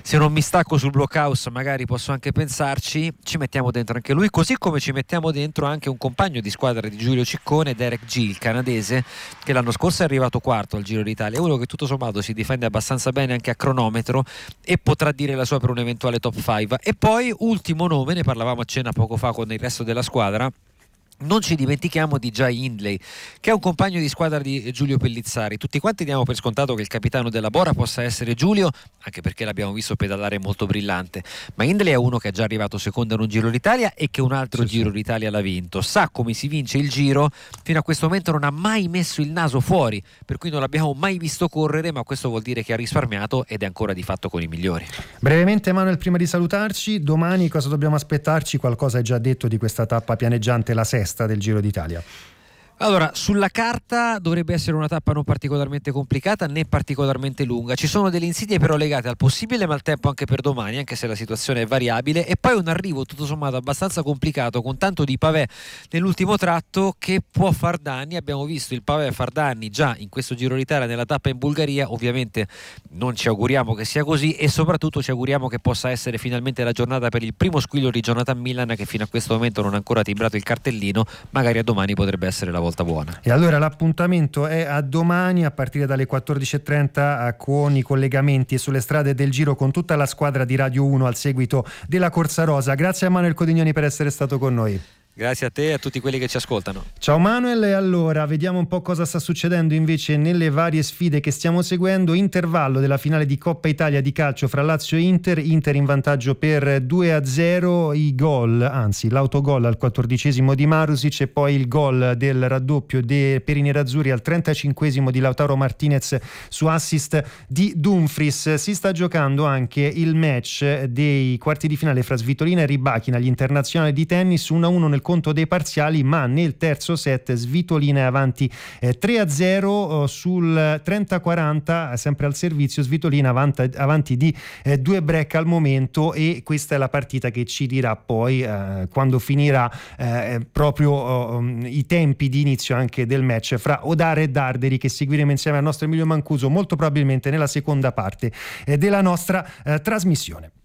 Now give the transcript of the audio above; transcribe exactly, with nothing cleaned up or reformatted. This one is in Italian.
se non mi stacco sul blockhouse magari posso anche pensarci, ci mettiamo dentro anche lui, così come ci mettiamo dentro anche un compagno di squadra di Giulio Ciccone, Derek Gill, canadese, che l'anno scorso è arrivato quarto al Giro d'Italia, uno che tutto sommato si difende abbastanza bene anche a cronometro e potrà dire la sua per un eventuale top cinque. E poi ultimo nome, ne parlavamo a cena poco fa con il resto della squadra, non ci dimentichiamo di Jai Hindley, che è un compagno di squadra di Giulio Pellizzari. Tutti quanti diamo per scontato che il capitano della Bora possa essere Giulio, anche perché l'abbiamo visto pedalare molto brillante, ma Hindley è uno che è già arrivato secondo in un Giro d'Italia e che un altro sì, Giro sì. d'Italia l'ha vinto, sa come si vince il Giro, fino a questo momento non ha mai messo il naso fuori, per cui non l'abbiamo mai visto correre, ma questo vuol dire che ha risparmiato ed è ancora di fatto con i migliori. Brevemente Manuel, prima di salutarci, domani cosa dobbiamo aspettarci? Qualcosa è già detto di questa tappa pianeggiante, la sesta del Giro d'Italia. Allora, sulla carta dovrebbe essere una tappa non particolarmente complicata né particolarmente lunga. Ci sono delle insidie però legate al possibile maltempo anche per domani, anche se la situazione è variabile, e poi un arrivo tutto sommato abbastanza complicato con tanto di pavé nell'ultimo tratto che può far danni. Abbiamo visto il pavé far danni già in questo Giro d'Italia nella tappa in Bulgaria, ovviamente non ci auguriamo che sia così e soprattutto ci auguriamo che possa essere finalmente la giornata per il primo squillo di Jonathan Millan, che fino a questo momento non ha ancora timbrato il cartellino. Magari a domani potrebbe essere la volta buona. E allora l'appuntamento è a domani a partire dalle quattordici e trenta con i collegamenti sulle strade del Giro con tutta la squadra di Radio uno al seguito della Corsa Rosa. Grazie a Manuel Codignoni per essere stato con noi. Grazie a te e a tutti quelli che ci ascoltano. Ciao Manuel, e allora vediamo un po' cosa sta succedendo invece nelle varie sfide che stiamo seguendo. Intervallo della finale di Coppa Italia di calcio fra Lazio e Inter, Inter in vantaggio per due a zero, i gol, anzi l'autogol al quattordicesimo di Marusic e poi il gol del raddoppio de, per i nerazzurri al trentacinquesimo di Lautaro Martinez su assist di Dumfries. Si sta giocando anche il match dei quarti di finale fra Svitolina e Rybakina, gli internazionali di tennis, uno a uno nel conto dei parziali, ma nel terzo set Svitolina è avanti eh, tre a zero, eh, sul trenta quaranta, sempre al servizio Svitolina avanti, avanti di eh, due break al momento, e questa è la partita che ci dirà poi eh, quando finirà eh, proprio eh, i tempi di inizio anche del match fra Odare e Darderi, che seguiremo insieme al nostro Emilio Mancuso molto probabilmente nella seconda parte eh, della nostra eh, trasmissione.